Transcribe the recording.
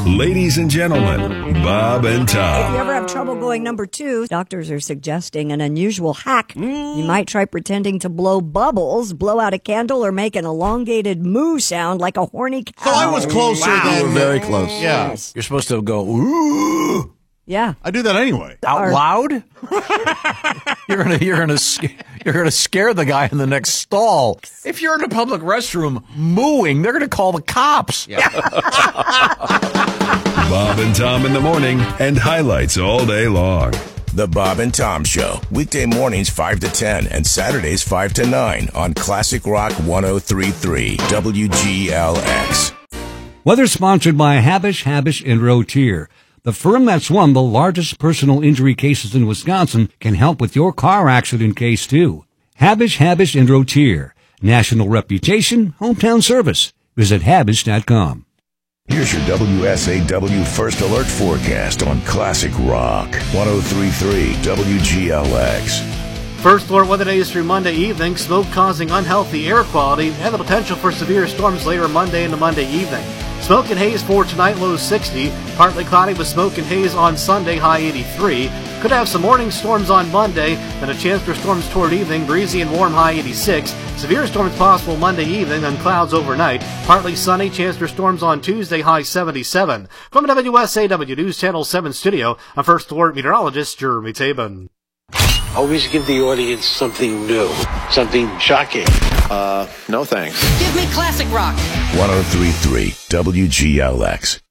Ladies and gentlemen, Bob and If you Tom. ever have trouble going number 2, doctors are suggesting an unusual hack. You might try pretending to blow bubbles, blow out a candle, or make an elongated moo sound like a horny cow. So I was closer than... You were very close. Yeah. You're supposed to go, ooh, Yeah. I do that anyway. out loud. You're gonna scare the guy in the next stall. If you're in a public restroom mooing, they're gonna call the cops. Bob and Tom in the morning and highlights all day long. The Bob and Tom Show, weekday mornings 5 to 10 and Saturdays 5 to 9 on Classic Rock 103.3 WGLX. Weather sponsored by Habish, and Rotier. The firm that's won the largest personal injury cases in Wisconsin can help with your car accident case too. Habish, and Rotier. National reputation, hometown service. Visit Habish.com. Here's your WSAW First Alert forecast on Classic Rock 103.3 WGLX. First alert weather days through Monday evening, smoke causing unhealthy air quality and the potential for severe storms later Monday into Monday evening. Smoke and haze for tonight, low 60. Partly cloudy with smoke and haze on Sunday, high 83. Could have some morning storms on Monday, then a chance for storms toward evening, breezy and warm, high 86. Severe storms possible Monday evening, then clouds overnight. Partly sunny, chance for storms on Tuesday, high 77. From WSAW News Channel 7 studio, I'm First Alert meteorologist Jeremy Tabin. Always give the audience something new, something shocking. No thanks. Give me classic rock. 103.3 WGLX.